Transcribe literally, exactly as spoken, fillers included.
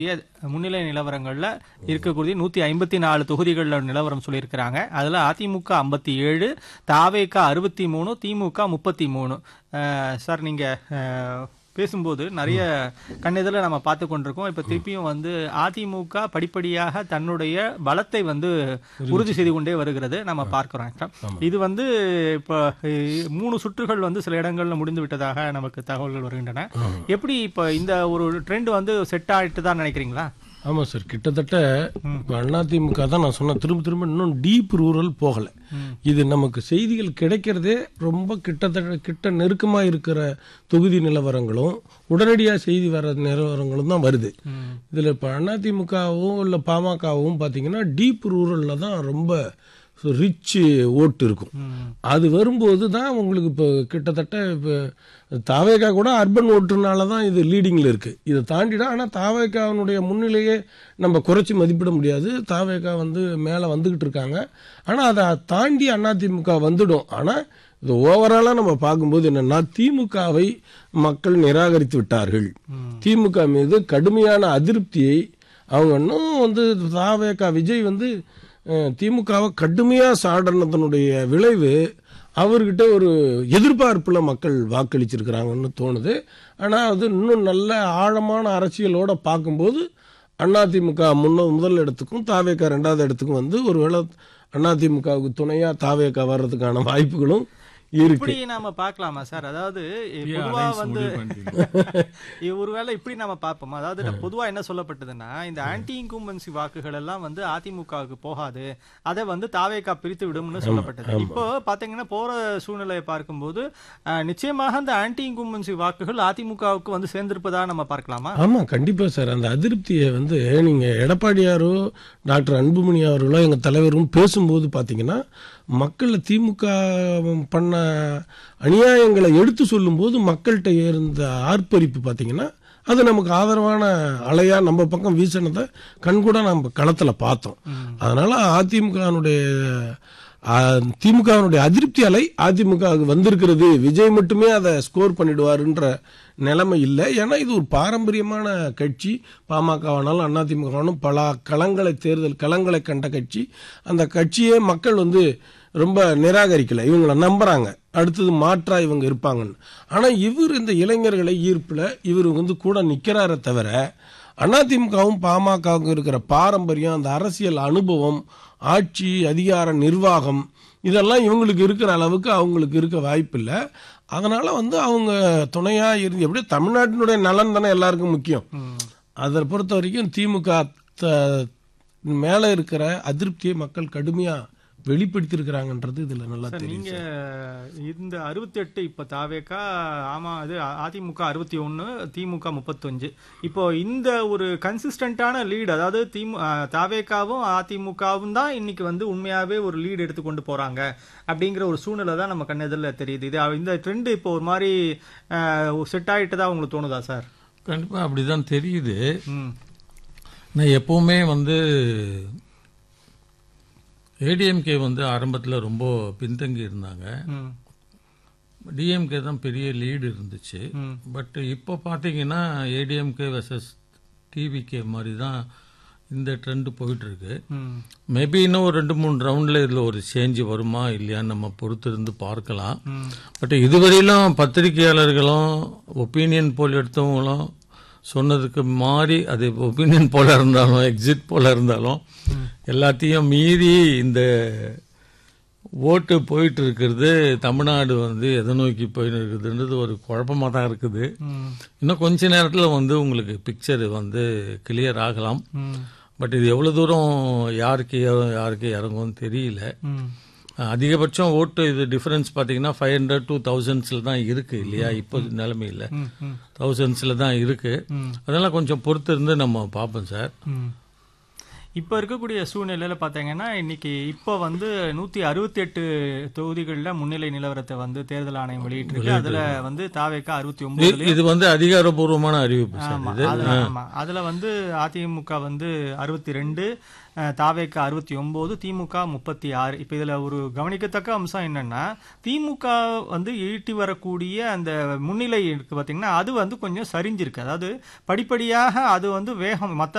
முன்னிலை நிலவரங்கள்ல இருக்கக்கூடிய நூத்தி ஐம்பத்தி நாலு தொகுதிகளில் நிலவரம் சொல்லியிருக்கிறாங்க. அதுல அதிமுக ஐம்பத்தி ஏழு, தாவேக அறுபத்தி மூணு, திமுக முப்பத்தி மூணு. சார், நீங்க பேசும்போது நிறைய கண்ணெதிரில் நம்ம பார்த்து கொண்டிருக்கோம். இப்ப திருப்பியும் வந்து அதிமுக படிப்படியாக தன்னுடைய பலத்தை வந்து உறுதி செய்து கொண்டே வருகிறது நம்ம பார்க்கிறோம். இது வந்து இப்ப மூணு சுற்றுகள் வந்து சில இடங்கள்ல முடிந்து விட்டதாக நமக்கு தகவல்கள் வருகின்றன. எப்படி இப்ப இந்த ஒரு ட்ரெண்ட் வந்து செட் ஆயிட்டு தான் நினைக்கிறீங்களா? ஆமாம் சார், கிட்டத்தட்ட அதிமுக தான் நான் சொன்ன திரும்ப திரும்ப இன்னும் டீப் ரூரல் போகலை. இது நமக்கு செய்திகள் கிடைக்கிறதே ரொம்ப கிட்டத்தட்ட கிட்ட நெருக்கமாக இருக்கிற தொகுதி நிலவரங்களும் உடனடியாக செய்தி வர நிலவரங்களும் தான் வருது. இதில் இப்போ அதிமுகவும் இல்லை பாமகவும் பார்த்தீங்கன்னா டீப் ரூரலில் தான் ரொம்ப ரிச் ஓட்டு இருக்கும். அது வரும்போது தான் உங்களுக்கு இப்போ கிட்டத்தட்ட இப்போ தாவேகா கூட அர்பன் ஓட்டுனால தான் இது லீடிங்கில் இருக்குது. இதை தாண்டிடா. ஆனால் தாவேகாவினுடைய முன்னிலையே நம்ம குறைச்சி மதிப்பிட முடியாது. தாவேகா வந்து மேலே வந்துக்கிட்டு இருக்காங்க. ஆனால் அதை தாண்டி அதிமுக வந்துடும். ஆனால் இது ஓவராலாக நம்ம பார்க்கும்போது என்னன்னா, திமுகவை மக்கள் நிராகரித்து விட்டார்கள். திமுக மீது கடுமையான அதிருப்தியை அவங்க இன்னும் வந்து தாவேகா விஜய் வந்து திமுகவை கடுமையாக சாடனத்தினுடைய விளைவு அவர்கிட்ட ஒரு எதிர்பார்ப்புல மக்கள் வாக்களிச்சிருக்கிறாங்கன்னு தோணுது. ஆனால் அது இன்னும் நல்ல ஆழமான அரசியலோட பார்க்கும்போது அதிமுக முன்ன முதல் இடத்துக்கும் தாவேகா ரெண்டாவது இடத்துக்கும் வந்து ஒருவேளை அதிமுகவுக்கு துணையா தாவேகா வர்றதுக்கான வாய்ப்புகளும் இப்படி நாம பார்க்கலாமா சார்? அதாவது பொதுவா வந்து ஒருவேளை இப்படி நாம பார்ப்போம். அதாவது பொதுவா என்ன சொல்லப்பட்டதுன்னா, இந்த ஆன்டி இன்கும்பன்சி வாக்குகள் எல்லாம் வந்து அதிமுகவுக்கு போகாது, அதை வந்து தாவேகா பிரித்து விடும்னு சொல்லப்பட்டது. இப்போ பாத்தீங்கன்னா போற சூழ்நிலையை பார்க்கும்போது நிச்சயமாக அந்த ஆன்டி இன்கும்பன்சி வாக்குகள் அதிமுகவுக்கு வந்து சேர்ந்திருப்பதா நம்ம பார்க்கலாமா? ஆமா, கண்டிப்பா சார். அந்த அதிருப்தியை வந்து நீங்க எடப்பாடியாரோ டாக்டர் அன்புமணி அவர்களோ எங்க தலைவரும் பேசும்போது பாத்தீங்கன்னா, மக்கள் திமுக பண்ண அநியாயங்களை எடுத்து சொல்லும் போது மக்கள்கிட்ட இருந்த ஆர்ப்பரிப்பு பார்த்தீங்கன்னா, அது நமக்கு ஆதரவான அலையா நம்ம பக்கம் வீசினதை கண்கூட நம்ம களத்தில் பார்த்தோம். அதனால அதிமுகனுடைய திமுகவினுடைய அதிருப்தி அலை அதிமுக வந்திருக்கிறது. விஜய் மட்டுமே அதை ஸ்கோர் பண்ணிடுவாருன்ற நிலைமை இல்லை. ஏன்னா இது ஒரு பாரம்பரியமான கட்சி. பாமகவானாலும் அதிமுகவானும் பல களங்களை தேர்தல் களங்களை கண்ட கட்சி. அந்த கட்சியே மக்கள் வந்து ரொம்ப நிராகரிக்கல, இவங்களை நம்புறாங்க, அடுத்தது மாற்றா இவங்க இருப்பாங்கன்னு. ஆனா இவர் இந்த இளைஞர்களை ஈர்ப்புல இவர் வந்து கூட நிக்கிறார தவிர அதிமுகவும் பாமகவும் இருக்கிற பாரம்பரியம், அந்த அரசியல் அனுபவம், ஆட்சி அதிகார நிர்வாகம் இதெல்லாம் இவங்களுக்கு இருக்கிற அளவுக்கு அவங்களுக்கு இருக்க வாய்ப்பு இல்லை. அதனால வந்து அவங்க துணையா இருந்து எப்படி தமிழ்நாட்டினுடைய நலன் தானே எல்லாருக்கும் முக்கியம். அதை பொறுத்த வரைக்கும் திமுக மேல இருக்கிற அதிருப்தியை மக்கள் கடுமையா வெளிப்படுத்திருக்கிறாங்கன்றது இதுல நல்லா தெரியும். நீங்க இந்த அறுபத்தி எட்டு இப்ப தாவேகா ஆமா அது அதிமுக அறுபத்தி ஒன்னு, திமுக முப்பத்தஞ்சு. இப்போ இந்த ஒரு கன்சிஸ்டன்டான லீடு, அதாவது திமு தாவேகாவும் அதிமுகவும் தான் இன்னைக்கு வந்து உண்மையாவே ஒரு லீடு எடுத்து கொண்டு போறாங்க அப்படிங்கிற ஒரு சூழ்நிலை தான் நம்ம கண்ணெதிரில் தெரியுது. இது இந்த ட்ரெண்ட் இப்போ ஒரு மாதிரி செட் ஆகிட்டு தான் உங்களுக்கு தோணுதா சார்? கண்டிப்பா அப்படிதான் தெரியுது. நான் எப்பவுமே வந்து ஏடிஎம்கே வந்து ஆரம்பத்தில் ரொம்ப பின்தங்கி இருந்தாங்க. டிஎம்கே தான் பெரிய லீடு இருந்துச்சு. பட் இப்போ பார்த்தீங்கன்னா ஏடிஎம்கே வெர்சஸ் டிவிகே மாதிரி தான் இந்த ட்ரெண்ட் போயிட்டு இருக்கு. மேபி இன்னும் ஒரு ரெண்டு மூணு ரவுண்டில் இதில் ஒரு சேஞ்ச் வருமா இல்லையான்னு நம்ம பொறுத்து இருந்து பார்க்கலாம். பட் இதுவரையிலும் பத்திரிகையாளர்களும் ஒப்பீனியன் போல் எடுத்தவங்களும் சொன்னதுக்கு மாறி, அது ஒப்பீனியன் போல இருந்தாலும் எக்ஸிட் போல இருந்தாலும் எல்லாத்தையும் மீறி இந்த ஓட்டு போயிட்டு இருக்கிறது தமிழ்நாடு வந்து எதை நோக்கி போயிட்டு இருக்குதுன்றது ஒரு குழப்பமா தான் இருக்குது. இன்னும் கொஞ்ச நேரத்தில் வந்து உங்களுக்கு பிக்சர் வந்து கிளியர் ஆகலாம். பட் இது எவ்வளவு தூரம் யாருக்கு யாருக்கு இறங்கும்னு தெரியல. அதிகபட்சம் ஓட்டு இது டிஃபரன்ஸ் பார்த்தீங்கன்னா ஃபைவ் ஹண்ட்ரட் டூ தௌசண்ட்ஸில் தான் இருக்கு இல்லையா? இப்போ நிலைமையில் தௌசண்ட்ஸில் தான் இருக்கு. அதெல்லாம் கொஞ்சம் பொறுத்து இருந்து நம்ம பார்ப்போம் சார். இப்ப இருக்கக்கூடிய சூழ்நிலையில பாத்தீங்கன்னா இன்னைக்கு இப்ப வந்து நூத்தி அறுபத்தி எட்டு தொகுதிகளில் முன்னிலை நிலவரத்தை வந்து தேர்தல் ஆணையம் வெளியிட்டு இருக்கு. அதுல வந்து தாவேக்கா அறுபத்தி ஒன்பது, இது வந்து அதிகாரப்பூர்வமான அறிவிப்பு சார் ஆமா, இது. அதுல ஆமா. அதுல வந்து அதிமுக வந்து அறுபத்தி ரெண்டு, தாவேக்கா அறுபத்தி ஒன்பது, திமுக முப்பத்தி ஆறு. இப்ப இதுல ஒரு கவனிக்கத்தக்க அம்சம் என்னன்னா, திமுக வந்து ஈட்டி வரக்கூடிய அந்த முன்னிலை இருக்கு பாத்தீங்கன்னா, அது வந்து கொஞ்சம் சரிஞ்சிருக்கு. அதாவது படிப்படியாக அது வந்து வேகம் மத்த